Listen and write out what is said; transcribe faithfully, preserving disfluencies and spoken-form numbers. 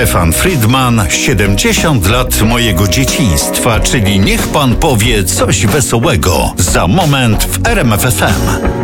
Stefan Friedman, siedemdziesiąt lat mojego dzieciństwa, czyli niech pan powie coś wesołego. Za moment w R M F F M.